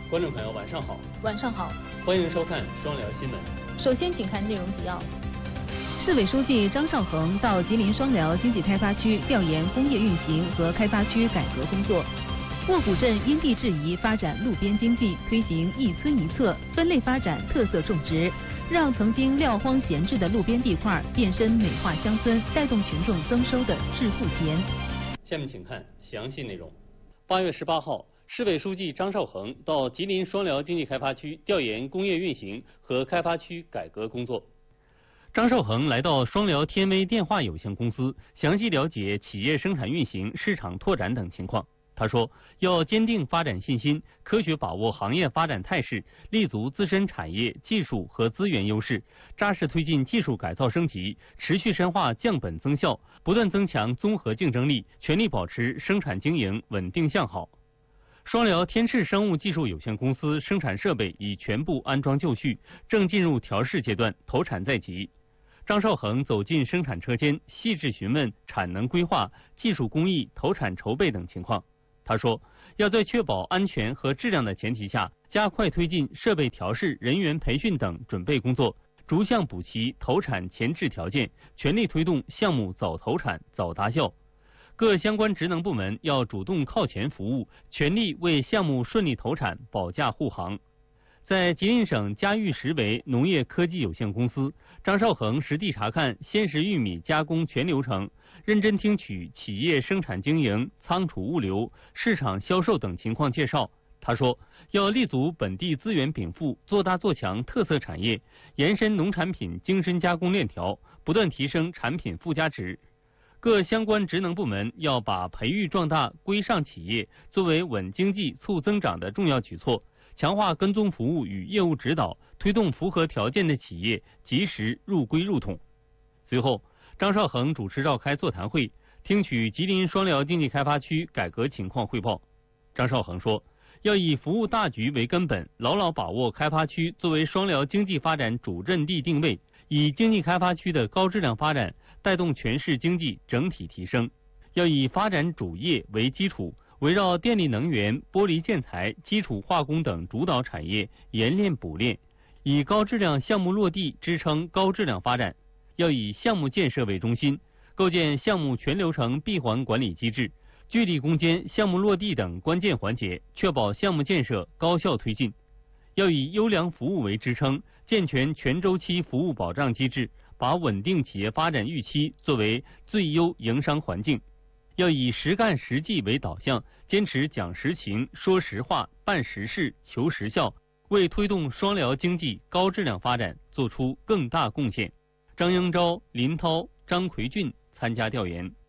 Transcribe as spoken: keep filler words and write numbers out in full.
观众朋友，晚上好。 晚上好， 欢迎收看双聊新闻。 首先，请看内容提要。 市委书记张绍恒到吉林双辽经济开发区调研工业运行和开发区改革工作。卧虎镇因地制宜发展路边经济，推行一村一策，分类发展特色种植，让曾经撂荒闲置的路边地块变身美化乡村，带动群众增收的致富田。 下面请看详细内容。八月十八号，市委书记张绍恒到吉林双辽经济开发区调研工业运行和开发区改革工作。张绍恒来到双辽天威电化有限公司，详细了解企业生产运行、市场拓展等情况。他说，要坚定发展信心，科学把握行业发展态势，立足自身产业、技术和资源优势，扎实推进技术改造升级，持续深化降本增效，不断增强综合竞争力，全力保持生产经营稳定向好。双辽天赤生物技术有限公司生产设备已全部安装就绪，正进入调试阶段，投产在即。张绍恒走进生产车间，细致询问产能规划、技术工艺、投产筹备等情况。他说，要在确保安全和质量的前提下，加快推进设备调试、人员培训等准备工作，逐项补齐投产前置条件，全力推动项目早投产、早达效。各相关职能部门要主动靠前服务，全力为项目顺利投产保驾护航。在吉林省嘉峪实维农业科技有限公司，张绍恒实地查看鲜食玉米加工全流程，认真听取企业生产经营、仓储物流、市场销售等情况介绍。他说，要立足本地资源禀赋，做大做强特色产业，延伸农产品精深加工链条，不断提升产品附加值。各相关职能部门要把培育壮大规上企业作为稳经济、促增长的重要举措，强化跟踪服务与业务指导，推动符合条件的企业及时入规入统。随后，张绍恒主持召开座谈会，听取吉林双辽经济开发区改革情况汇报。张绍恒说，要以服务大局为根本，牢牢把握开发区作为双辽经济发展主阵地定位，以经济开发区的高质量发展带动全市经济整体提升。要以发展主业为基础，围绕电力能源、玻璃建材、基础化工等主导产业研炼补练，以高质量项目落地支撑高质量发展。要以项目建设为中心，构建项目全流程闭环管理机制，聚力攻坚项目落地等关键环节，确保项目建设高效推进。要以优良服务为支撑，健全全周期服务保障机制，把稳定企业发展预期作为最优营商环境。要以实干实际为导向，坚持讲实情、说实话、办实事、求实效，为推动双辽经济高质量发展做出更大贡献。张英昭、林涛、张奎俊参加调研。